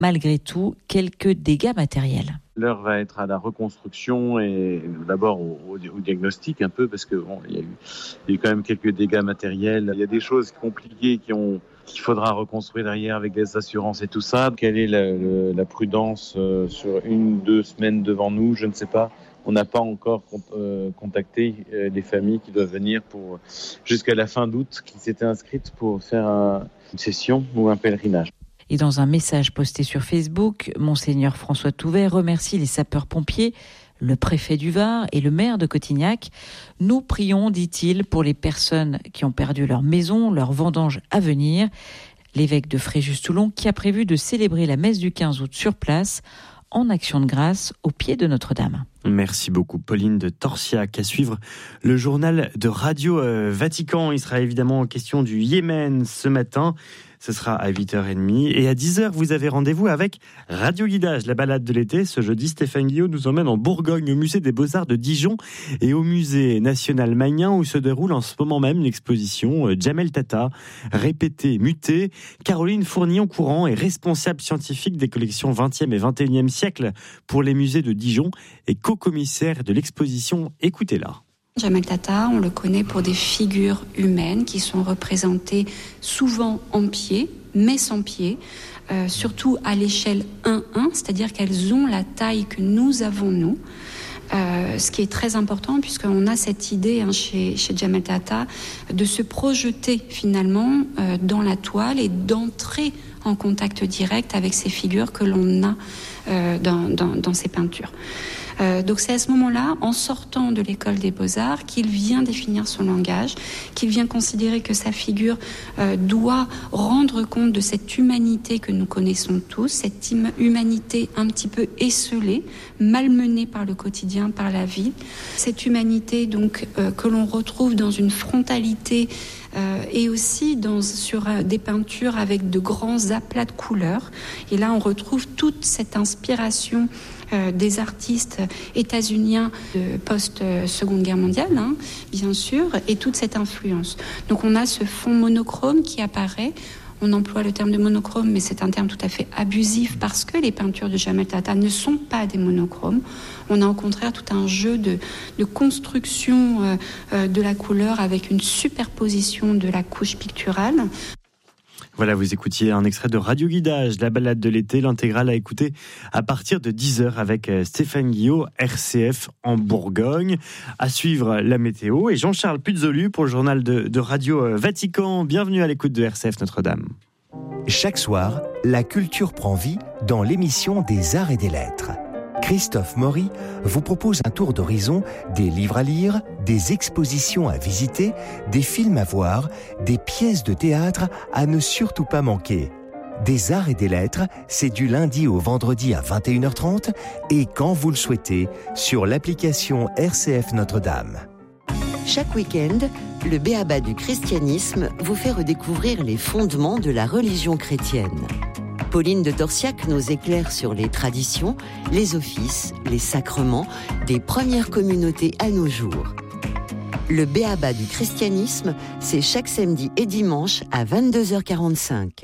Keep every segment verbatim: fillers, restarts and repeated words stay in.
malgré tout quelques dégâts matériels. L'heure va être à la reconstruction et d'abord au, au, au diagnostic un peu parce que bon, il y a eu, il y a eu quand même quelques dégâts matériels. Il y a des choses compliquées qui ont, qu'il faudra reconstruire derrière avec les assurances et tout ça. Quelle est la, la, la prudence euh, sur une, deux semaines devant nous, je ne sais pas. On n'a pas encore euh, contacté euh, les familles qui doivent venir pour jusqu'à la fin d'août, qui s'étaient inscrites pour faire un, une session ou un pèlerinage. Et dans un message posté sur Facebook, Monseigneur François Touvet remercie les sapeurs-pompiers, le préfet du Var et le maire de Cotignac. Nous prions, dit-il, pour les personnes qui ont perdu leur maison, leur vendange à venir. L'évêque de Fréjus-Toulon qui a prévu de célébrer la messe du quinze août sur place en action de grâce au pied de Notre-Dame. Merci beaucoup Pauline de Torsiac. À suivre le journal de Radio Vatican. Il sera évidemment question du Yémen ce matin. Ce sera à huit heures trente. Et à dix heures, vous avez rendez-vous avec Radio Guidage, la balade de l'été. Ce jeudi, Stéphane Guillot nous emmène en Bourgogne, au musée des Beaux-Arts de Dijon et au musée national Magnin, où se déroule en ce moment même une exposition Jamel Tata, répétée, mutée. Caroline Fournion-Courant est responsable scientifique des collections vingtième et vingt et unième siècle pour les musées de Dijon et co-commissaire de l'exposition. Écoutez-la. Jamel Tata, on le connaît pour des figures humaines qui sont représentées souvent en pied, mais sans pied, euh, surtout à l'échelle un un, c'est-à-dire qu'elles ont la taille que nous avons nous. Euh, ce qui est très important puisqu'on a cette idée hein, chez, chez Jamel Tata de se projeter finalement euh, dans la toile et d'entrer en contact direct avec ces figures que l'on a euh, dans, dans, dans ces peintures. Euh, donc c'est à ce moment-là, en sortant de l'école des Beaux-Arts, qu'il vient définir son langage, qu'il vient considérer que sa figure euh, doit rendre compte de cette humanité que nous connaissons tous, cette im- humanité un petit peu esseulée, malmenée par le quotidien, par la vie. Cette humanité donc euh, que l'on retrouve dans une frontalité Euh, et aussi dans, sur euh, des peintures avec de grands aplats de couleurs. Et là, on retrouve toute cette inspiration euh, des artistes états-uniens de post-Seconde Guerre mondiale, hein, bien sûr, et toute cette influence. Donc on a ce fond monochrome qui apparaît. On emploie le terme de monochrome, mais c'est un terme tout à fait abusif parce que les peintures de Jamel Tata ne sont pas des monochromes. On a au contraire tout un jeu de, de construction euh, euh, de la couleur avec une superposition de la couche picturale. Voilà, vous écoutiez un extrait de Radio Guidage, la balade de l'été, l'intégrale à écouter à partir de dix heures avec Stéphane Guillot, R C F en Bourgogne. À suivre la météo et Jean-Charles Puzolu pour le journal de, de Radio Vatican. Bienvenue à l'écoute de R C F Notre-Dame. Chaque soir, la culture prend vie dans l'émission des Arts et des Lettres. Christophe Maury vous propose un tour d'horizon des livres à lire, des expositions à visiter, des films à voir, des pièces de théâtre à ne surtout pas manquer. Des Arts et des Lettres, c'est du lundi au vendredi à vingt et une heures trente et quand vous le souhaitez, sur l'application R C F Notre-Dame. Chaque week-end, le B A B A du christianisme vous fait redécouvrir les fondements de la religion chrétienne. Pauline de Torsiac nous éclaire sur les traditions, les offices, les sacrements des premières communautés à nos jours. Le B A B A du christianisme, c'est chaque samedi et dimanche à vingt-deux heures quarante-cinq.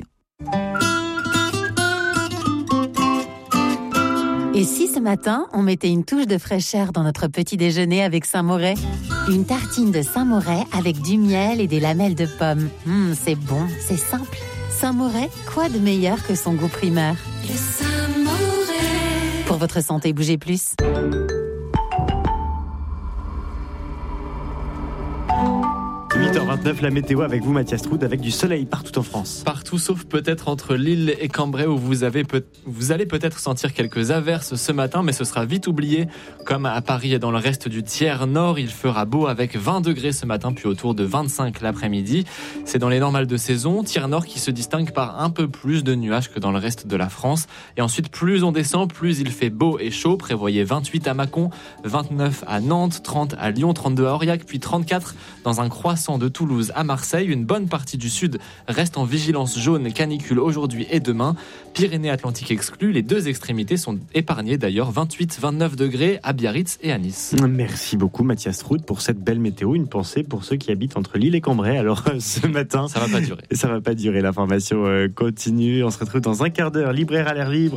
Et si ce matin, on mettait une touche de fraîcheur dans notre petit déjeuner avec Saint-Moret ? Une tartine de Saint-Moret avec du miel et des lamelles de pommes. Mmh, c'est bon, c'est simple. Saint-Moret, quoi de meilleur que son goût primaire ? Le Saint-Moret. Pour votre santé, bougez plus. huit heures vingt-neuf, la météo avec vous, Mathias Troud, avec du soleil partout en France. Partout, sauf peut-être entre Lille et Cambrai, où vous, avez peut- vous allez peut-être sentir quelques averses ce matin, mais ce sera vite oublié. Comme à Paris et dans le reste du tiers nord, il fera beau avec vingt degrés ce matin, puis autour de vingt-cinq l'après-midi. C'est dans les normales de saison, tiers nord qui se distingue par un peu plus de nuages que dans le reste de la France. Et ensuite, plus on descend, plus il fait beau et chaud. Prévoyez vingt-huit à Mâcon, vingt-neuf à Nantes, trente à Lyon, trente-deux à Aurillac, puis trente-quatre dans un croissant allant de Toulouse à Marseille. Une bonne partie du sud reste en vigilance jaune canicule aujourd'hui et demain. Pyrénées-Atlantiques exclues, les deux extrémités sont épargnées d'ailleurs, vingt-huit vingt-neuf degrés à Biarritz et à Nice. Merci beaucoup Mathias Rout pour cette belle météo. Une pensée pour ceux qui habitent entre Lille et Cambrai. Alors ce matin, ça va pas durer. Ça va pas durer, l'information continue. On se retrouve dans un quart d'heure, libraire à l'air libre.